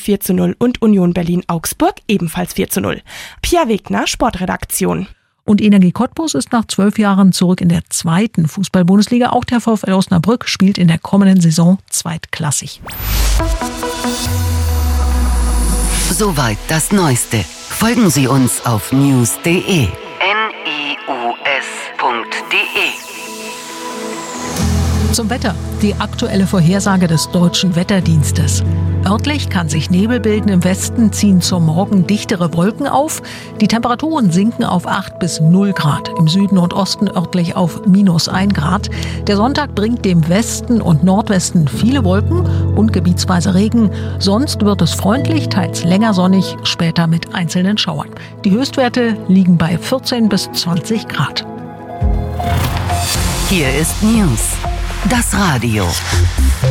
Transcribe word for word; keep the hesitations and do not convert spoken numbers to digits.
vier zu null und Union Berlin-Augsburg ebenfalls vier zu null. Pia Wegner, Sportredaktion. Und Energie Cottbus ist nach zwölf Jahren zurück in der zweiten Fußball-Bundesliga. Auch der VfL Osnabrück spielt in der kommenden Saison zweitklassig. Soweit das Neueste. Folgen Sie uns auf news punkt de. N I U S punkt de. Zum Wetter. Die aktuelle Vorhersage des Deutschen Wetterdienstes. Örtlich kann sich Nebel bilden. Im Westen ziehen zum Morgen dichtere Wolken auf. Die Temperaturen sinken auf acht bis null Grad. Im Süden und Osten örtlich auf minus ein Grad. Der Sonntag bringt dem Westen und Nordwesten viele Wolken und gebietsweise Regen. Sonst wird es freundlich, teils länger sonnig, später mit einzelnen Schauern. Die Höchstwerte liegen bei vierzehn bis zwanzig Grad. Hier ist News. Das Radio.